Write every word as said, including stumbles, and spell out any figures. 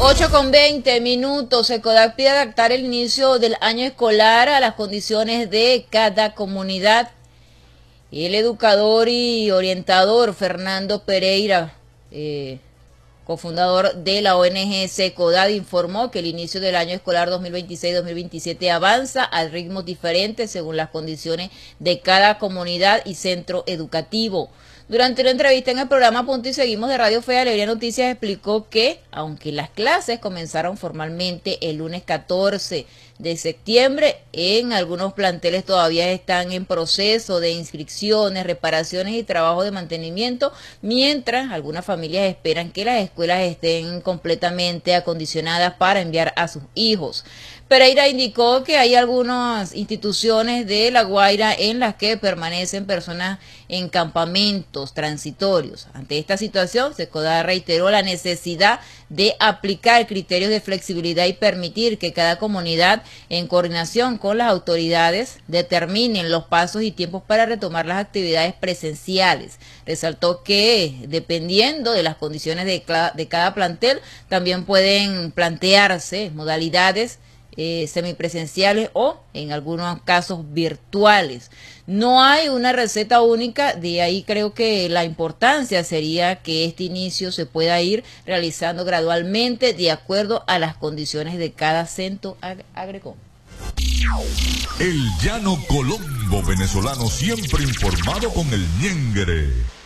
ocho con veinte minutos. ECODAC pide adaptar el inicio del año escolar a las condiciones de cada comunidad. El educador y orientador Fernando Pereira, eh, cofundador de la O N G SECODAD, informó que el inicio del año escolar dos mil veintiséis dos mil veintisiete avanza a ritmos diferentes según las condiciones de cada comunidad y centro educativo. Durante la entrevista en el programa Punto y Seguimos de Radio Fe y Alegría Noticias, explicó que, aunque las clases comenzaron formalmente el lunes catorce de septiembre, en algunos planteles todavía están en proceso de inscripciones, reparaciones y trabajo de mantenimiento, mientras algunas familias esperan que las escuelas estén completamente acondicionadas para enviar a sus hijos. Pereira indicó que hay algunas instituciones de La Guaira en las que permanecen personas en campamentos transitorios. Ante esta situación, SECODAD reiteró la necesidad de aplicar criterios de flexibilidad y permitir que cada comunidad, en coordinación con las autoridades, determinen los pasos y tiempos para retomar las actividades presenciales. Resaltó que, dependiendo de las condiciones de, de cada plantel, también pueden plantearse modalidades Eh, semipresenciales o en algunos casos virtuales. No hay una receta única, de ahí creo que la importancia sería que este inicio se pueda ir realizando gradualmente de acuerdo a las condiciones de cada centro, agregó. El llano Colombo venezolano, siempre informado con el ñengre.